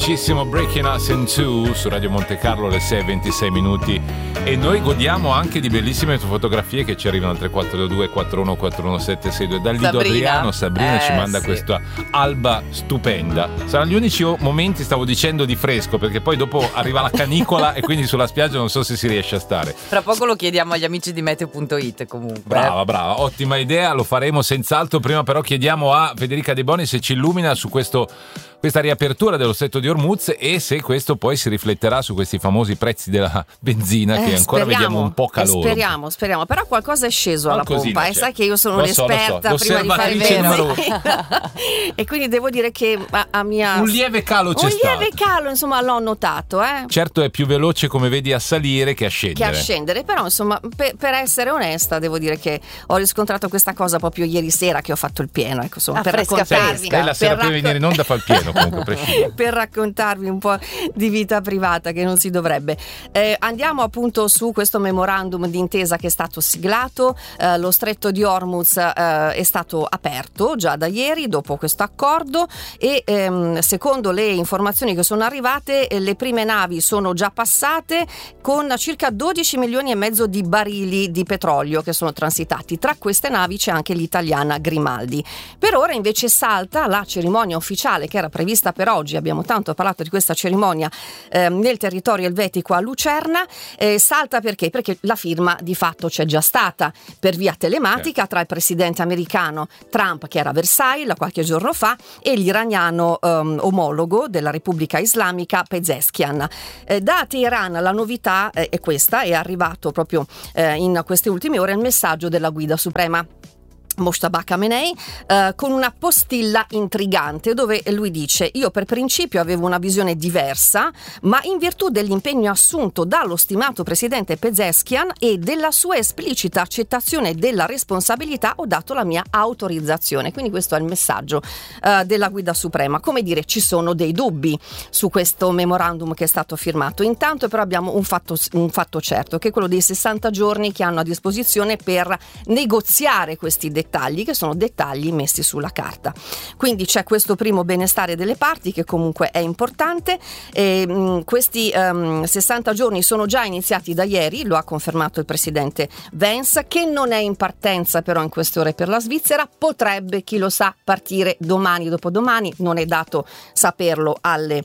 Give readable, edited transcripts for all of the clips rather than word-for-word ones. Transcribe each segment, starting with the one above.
Breaking Us in Two su Radio Monte Carlo alle 6:26 e noi godiamo anche di bellissime fotografie che ci arrivano al 3422 41 41762 dal Lido Adriano. Sabrina ci manda questa alba stupenda. Saranno gli unici momenti, stavo dicendo, di fresco, perché poi dopo arriva la canicola e quindi sulla spiaggia non so se si riesce a stare. Tra poco lo chiediamo agli amici di Meteo.it comunque. Brava, ottima idea, lo faremo senz'altro. Prima però chiediamo a Federica De Boni se ci illumina su questa riapertura dello Stretto di Hormuz e se questo poi si rifletterà su questi famosi prezzi della benzina che ancora vediamo un po' calore. Speriamo, però qualcosa è sceso alla pompa e sai che io sono un'esperta so. prima di fare vero. E quindi devo dire che a mia un lieve calo c'è stato. Un lieve calo, insomma, l'ho notato, Certo è più veloce, come vedi, a salire che a scendere. Però insomma, per essere onesta, devo dire che ho riscontrato questa cosa proprio ieri sera che ho fatto il pieno, ecco, insomma, per raccontarvi. Lei la sera prima di venire in onda fa il pieno comunque, per raccontarvi un po' di vita privata che non si dovrebbe. Andiamo appunto su questo memorandum d'intesa che è stato siglato. Lo Stretto di Hormuz è stato aperto già da ieri dopo questo accordo e secondo le informazioni che sono arrivate le prime navi sono già passate con circa 12 milioni e mezzo di barili di petrolio che sono transitati. Tra queste navi c'è anche l'italiana Grimaldi. Per ora invece salta la cerimonia ufficiale che era prevista per oggi. Abbiamo tanto parlato di questa cerimonia nel territorio elvetico a Lucerna. Salta perché la firma di fatto c'è già stata per via telematica tra il presidente americano Trump, che era a Versailles qualche giorno fa, e l'iraniano omologo della Repubblica Islamica Pezeshkian. Da Teheran la novità è questa, è arrivato proprio in queste ultime ore il messaggio della guida suprema Mojtaba Khamenei con una postilla intrigante dove lui dice: io per principio avevo una visione diversa, ma in virtù dell'impegno assunto dallo stimato presidente Pezeshkian e della sua esplicita accettazione della responsabilità ho dato la mia autorizzazione. Quindi questo è il messaggio della guida suprema. Come dire, ci sono dei dubbi su questo memorandum che è stato firmato. Intanto però abbiamo un fatto certo, che è quello dei 60 giorni che hanno a disposizione per negoziare questi dettagli, che sono dettagli messi sulla carta. Quindi c'è questo primo benestare delle parti che comunque è importante. Questi 60 giorni sono già iniziati da ieri, lo ha confermato il presidente Vance, che non è in partenza però in queste ore per la Svizzera. Potrebbe, chi lo sa, partire domani, dopodomani, non è dato saperlo alle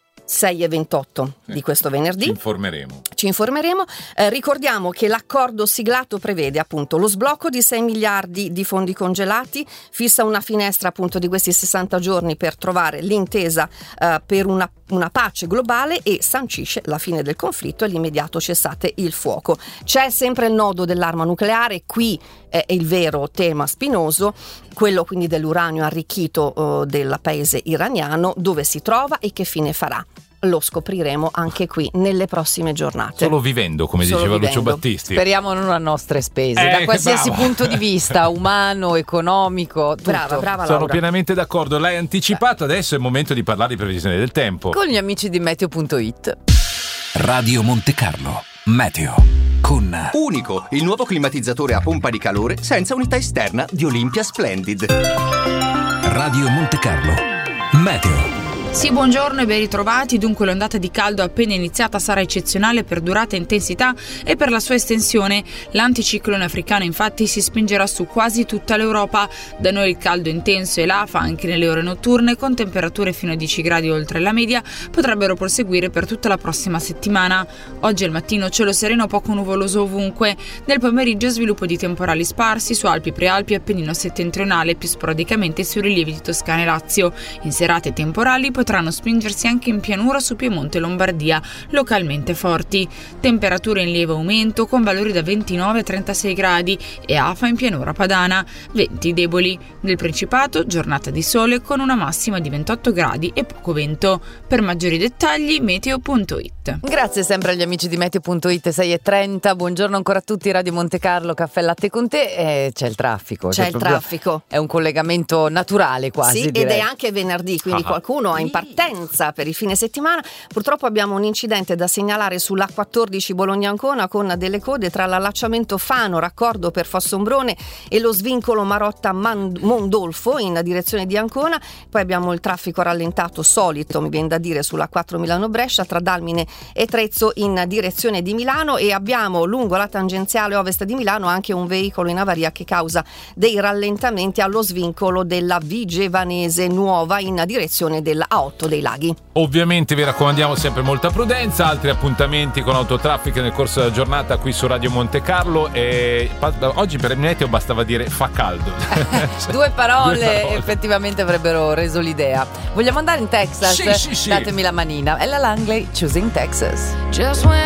6:28 di questo venerdì. Ci informeremo. Ricordiamo che l'accordo siglato prevede appunto lo sblocco di 6 miliardi di fondi congelati, fissa una finestra appunto di questi 60 giorni per trovare l'intesa per una pace globale e sancisce la fine del conflitto e l'immediato cessate il fuoco. C'è sempre il nodo dell'arma nucleare, qui è il vero tema spinoso, quello quindi dell'uranio arricchito del paese iraniano, dove si trova e che fine farà. Lo scopriremo anche qui nelle prossime giornate. Solo vivendo, come diceva Lucio Battisti. Speriamo non a nostre spese, da qualsiasi punto di vista, umano, economico, tutto. Brava Laura. Sono pienamente d'accordo, l'hai anticipato, adesso è il momento di parlare di previsione del tempo. Con gli amici di Meteo.it. Radio Monte Carlo, Meteo. Con Unico, il nuovo climatizzatore a pompa di calore senza unità esterna di Olympia Splendid. Radio Monte Carlo, Meteo. Sì, buongiorno e ben ritrovati. Dunque l'ondata di caldo appena iniziata sarà eccezionale per durata e intensità e per la sua estensione. L'anticiclone africano infatti si spingerà su quasi tutta l'Europa. Da noi il caldo intenso e l'afa anche nelle ore notturne, con temperature fino a 10 gradi oltre la media, potrebbero proseguire per tutta la prossima settimana. Oggi al mattino cielo sereno poco nuvoloso ovunque. Nel pomeriggio sviluppo di temporali sparsi su Alpi, Prealpi e Appennino settentrionale, più sporadicamente sui rilievi di Toscana e Lazio. In serate temporali potranno spingersi anche in pianura su Piemonte e Lombardia, localmente forti. Temperature in lieve aumento con valori da 29 a 36 gradi e afa in pianura padana, venti deboli. Nel Principato giornata di sole con una massima di 28 gradi e poco vento. Per maggiori dettagli Meteo.it. Grazie sempre agli amici di Meteo.it. 6:30, buongiorno ancora a tutti. Radio Monte Carlo, caffè latte con te. C'è il traffico. C'è il traffico. È un collegamento naturale quasi. Sì, direi. ed è anche venerdì, quindi qualcuno ha partenza per il fine settimana. Purtroppo abbiamo un incidente da segnalare sulla A14 Bologna-Ancona con delle code tra l'allacciamento Fano, raccordo per Fossombrone, e lo svincolo Marotta-Mondolfo in direzione di Ancona. Poi abbiamo il traffico rallentato solito, mi viene da dire, sulla A4 Milano-Brescia tra Dalmine e Trezzo in direzione di Milano, e abbiamo lungo la tangenziale ovest di Milano anche un veicolo in avaria che causa dei rallentamenti allo svincolo della Vigevanese Nuova in direzione della A8 dei Laghi. Ovviamente vi raccomandiamo sempre molta prudenza. Altri appuntamenti con autotraffico nel corso della giornata qui su Radio Monte Carlo, e oggi per il meteo bastava dire fa caldo. Due parole effettivamente avrebbero reso l'idea. Vogliamo andare in Texas? Sì. Datemi la manina. Ella Langley, Choosing Texas.